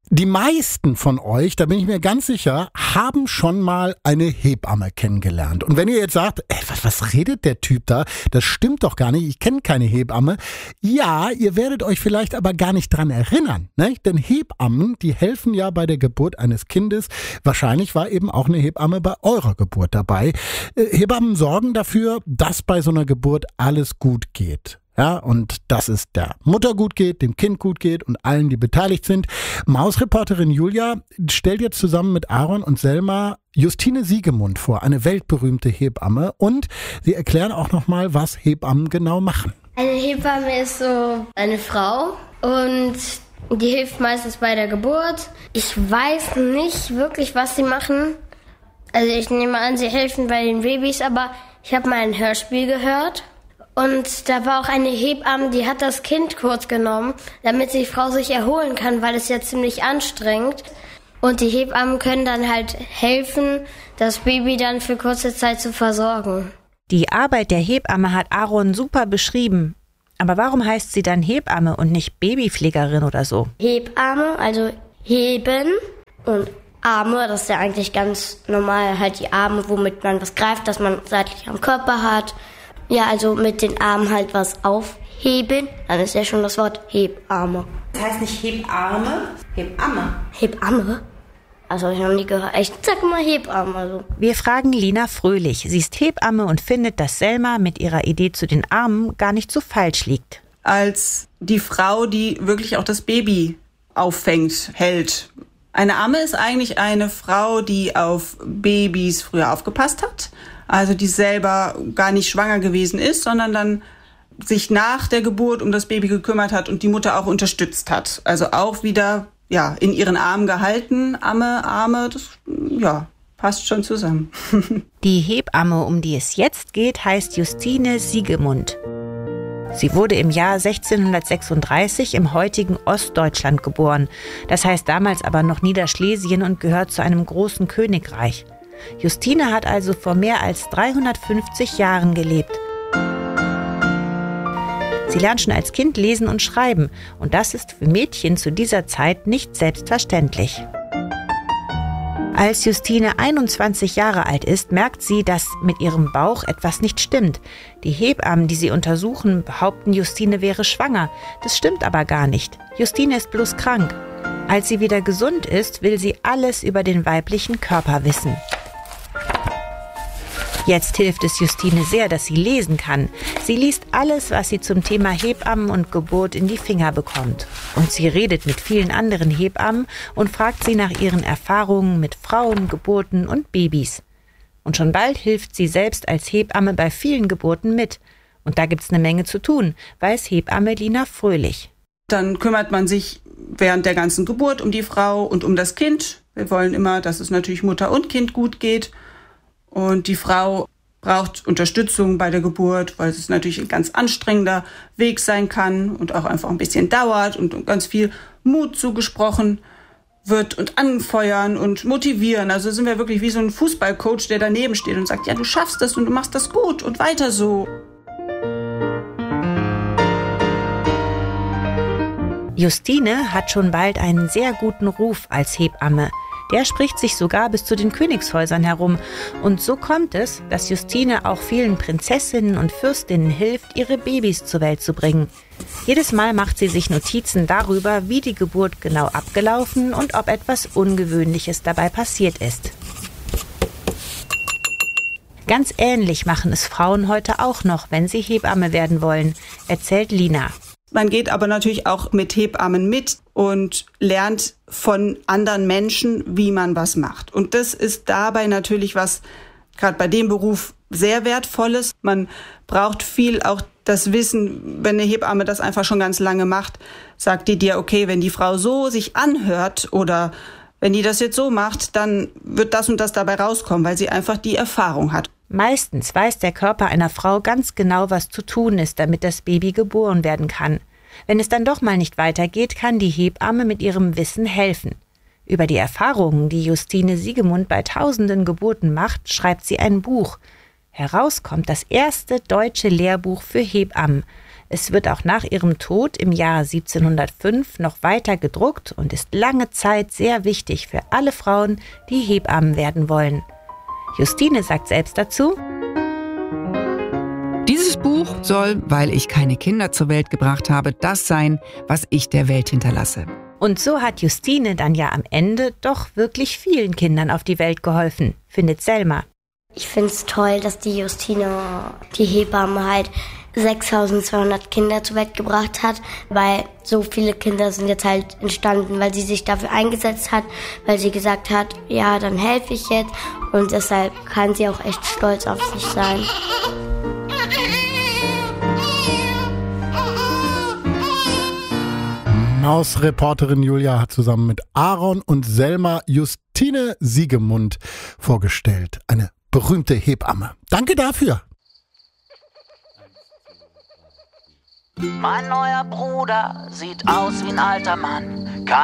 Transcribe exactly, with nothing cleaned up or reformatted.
Die meisten von euch, da bin ich mir ganz sicher, haben schon mal eine Hebamme kennengelernt. Und wenn ihr jetzt sagt, ey, was, was redet der Typ da? Das stimmt doch gar nicht, ich kenne keine Hebamme. Ja, ihr werdet euch vielleicht aber gar nicht dran erinnern, ne? Denn Hebammen, die helfen ja bei der Geburt eines Kindes. Wahrscheinlich war eben auch eine Hebamme bei eurer Geburt dabei. Äh, Hebammen sorgen dafür, dass bei so einer Geburt alles gut geht. Ja, und dass es der Mutter gut geht, dem Kind gut geht und allen, die beteiligt sind. Mausreporterin Julia stellt jetzt zusammen mit Aaron und Selma Justine Siegemund vor, eine weltberühmte Hebamme. Und sie erklären auch nochmal, was Hebammen genau machen. Eine Hebamme ist so eine Frau und die hilft meistens bei der Geburt. Ich weiß nicht wirklich, was sie machen. Also ich nehme an, sie helfen bei den Babys, aber ich habe mal ein Hörspiel gehört. Und da war auch eine Hebamme, die hat das Kind kurz genommen, damit die Frau sich erholen kann, weil es ja ziemlich anstrengend. Und die Hebammen können dann halt helfen, das Baby dann für kurze Zeit zu versorgen. Die Arbeit der Hebamme hat Aaron super beschrieben. Aber warum heißt sie dann Hebamme und nicht Babypflegerin oder so? Hebamme, also heben und Arme, das ist ja eigentlich ganz normal, halt die Arme, womit man was greift, dass man seitlich am Körper hat. Ja, also mit den Armen halt was aufheben, dann ist ja schon das Wort Hebamme. Das heißt nicht Hebarme, Hebamme. Hebamme? Also ich habe nie gehört. Ich sag mal Hebamme. Also. Wir fragen Lina Fröhlich. Sie ist Hebamme und findet, dass Selma mit ihrer Idee zu den Armen gar nicht so falsch liegt. Als die Frau, die wirklich auch das Baby auffängt, hält. Eine Amme ist eigentlich eine Frau, die auf Babys früher aufgepasst hat. Also die selber gar nicht schwanger gewesen ist, sondern dann sich nach der Geburt um das Baby gekümmert hat und die Mutter auch unterstützt hat. Also auch wieder ja in ihren Armen gehalten, Amme, Arme, das ja passt schon zusammen. Die Hebamme, um die es jetzt geht, heißt Justine Siegemund. Sie wurde im Jahr sechzehnhundertsechsunddreißig im heutigen Ostdeutschland geboren. Das heißt damals aber noch Niederschlesien und gehört zu einem großen Königreich. Justine hat also vor mehr als dreihundertfünfzig Jahren gelebt. Sie lernt schon als Kind lesen und schreiben und das ist für Mädchen zu dieser Zeit nicht selbstverständlich. Als Justine einundzwanzig Jahre alt ist, merkt sie, dass mit ihrem Bauch etwas nicht stimmt. Die Hebammen, die sie untersuchen, behaupten, Justine wäre schwanger. Das stimmt aber gar nicht. Justine ist bloß krank. Als sie wieder gesund ist, will sie alles über den weiblichen Körper wissen. Jetzt hilft es Justine sehr, dass sie lesen kann. Sie liest alles, was sie zum Thema Hebammen und Geburt in die Finger bekommt. Und sie redet mit vielen anderen Hebammen und fragt sie nach ihren Erfahrungen mit Frauen, Geburten und Babys. Und schon bald hilft sie selbst als Hebamme bei vielen Geburten mit. Und da gibt's eine Menge zu tun, weiß Hebamme Lina Fröhlich. Dann kümmert man sich während der ganzen Geburt um die Frau und um das Kind. Wir wollen immer, dass es natürlich Mutter und Kind gut geht. Und die Frau braucht Unterstützung bei der Geburt, weil es natürlich ein ganz anstrengender Weg sein kann und auch einfach ein bisschen dauert und ganz viel Mut zugesprochen wird und anfeuern und motivieren. Also sind wir wirklich wie so ein Fußballcoach, der daneben steht und sagt, ja, du schaffst das und du machst das gut und weiter so. Justine hat schon bald einen sehr guten Ruf als Hebamme. Der spricht sich sogar bis zu den Königshäusern herum. Und so kommt es, dass Justine auch vielen Prinzessinnen und Fürstinnen hilft, ihre Babys zur Welt zu bringen. Jedes Mal macht sie sich Notizen darüber, wie die Geburt genau abgelaufen und ob etwas Ungewöhnliches dabei passiert ist. Ganz ähnlich machen es Frauen heute auch noch, wenn sie Hebamme werden wollen, erzählt Lina. Man geht aber natürlich auch mit Hebammen mit und lernt von anderen Menschen, wie man was macht. Und das ist dabei natürlich was, gerade bei dem Beruf, sehr Wertvolles. Man braucht viel auch das Wissen, wenn eine Hebamme das einfach schon ganz lange macht, sagt die dir, okay, wenn die Frau so sich anhört oder wenn die das jetzt so macht, dann wird das und das dabei rauskommen, weil sie einfach die Erfahrung hat. Meistens weiß der Körper einer Frau ganz genau, was zu tun ist, damit das Baby geboren werden kann. Wenn es dann doch mal nicht weitergeht, kann die Hebamme mit ihrem Wissen helfen. Über die Erfahrungen, die Justine Siegemund bei tausenden Geburten macht, schreibt sie ein Buch. Heraus kommt das erste deutsche Lehrbuch für Hebammen. Es wird auch nach ihrem Tod im Jahr siebzehnhundertfünf noch weiter gedruckt und ist lange Zeit sehr wichtig für alle Frauen, die Hebammen werden wollen. Justine sagt selbst dazu: Dieses Buch soll, weil ich keine Kinder zur Welt gebracht habe, das sein, was ich der Welt hinterlasse. Und so hat Justine dann ja am Ende doch wirklich vielen Kindern auf die Welt geholfen, findet Selma. Ich finde es toll, dass die Justine, die Hebamme, halt sechstausendzweihundert Kinder zur Welt gebracht hat, weil so viele Kinder sind jetzt halt entstanden, weil sie sich dafür eingesetzt hat, weil sie gesagt hat, ja, dann helfe ich jetzt, und deshalb kann sie auch echt stolz auf sich sein. Mausreporterin Julia hat zusammen mit Aaron und Selma Justine Siegemund vorgestellt. Eine berühmte Hebamme. Danke dafür. Mein neuer Bruder sieht aus wie ein alter Mann.